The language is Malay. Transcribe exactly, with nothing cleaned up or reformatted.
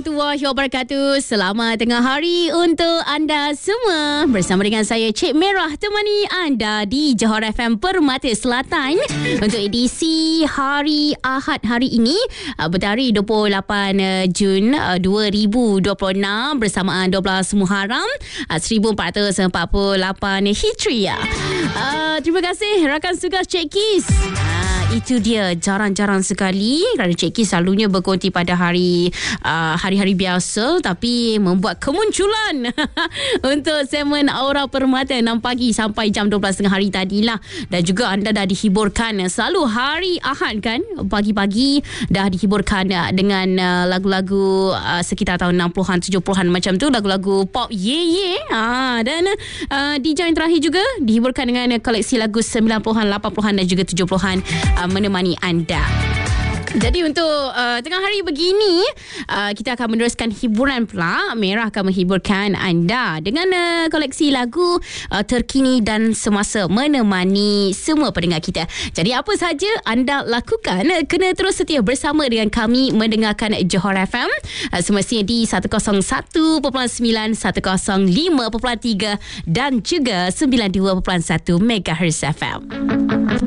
warahmatullahi wabarakatuh. Selamat tengah hari untuk anda semua. Bersama dengan saya Cik Merah, temani anda di Johor F M Permata Selatan untuk edisi hari Ahad hari ini, bertarikh dua puluh lapan Jun dua ribu dua puluh enam bersamaan dua belas Muharram seribu empat ratus empat puluh lapan Hijriah. Uh, terima kasih rakan tugas Cik Kis. Uh, itu dia, jarang-jarang sekali kerana Cik Kis selalunya berkonti pada hari uh, hari-hari biasa, tapi membuat kemunculan untuk segmen Aura Permata enam pagi sampai jam dua belas tengah hari tadilah. Dan juga anda dah dihiburkan selalu hari Ahad kan, pagi-pagi dah dihiburkan dengan uh, lagu-lagu uh, sekitar tahun enam puluhan tujuh puluhan macam tu, lagu-lagu pop ye ye. Ah, dan uh, D J yang terakhir juga dihiburkan dengan koleksi lagu sembilan puluhan lapan puluhan dan juga tujuh puluhan uh, menemani anda. Jadi untuk uh, tengah hari begini, uh, kita akan meneruskan hiburan pula. Merah akan menghiburkan anda dengan uh, koleksi lagu uh, terkini dan semasa menemani semua pendengar kita. Jadi apa sahaja anda lakukan, kena terus setia bersama dengan kami mendengarkan Johor F M uh, semestinya di seratus satu perpuluhan sembilan, seratus lima perpuluhan tiga dan juga sembilan puluh dua perpuluhan satu Megahertz F M.